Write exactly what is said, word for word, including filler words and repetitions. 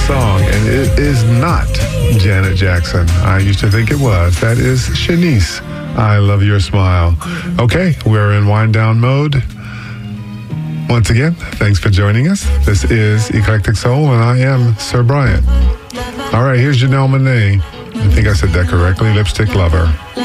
song, and it is not Janet Jackson. I used to think it was. That is Shanice. I Love Your Smile. Okay, we're in wind down mode. Once again, thanks for joining us. This is Eclectic Soul, and I am Sir Bryant. All right, here's Janelle Monáe. I think I said that correctly. Lipstick Lover.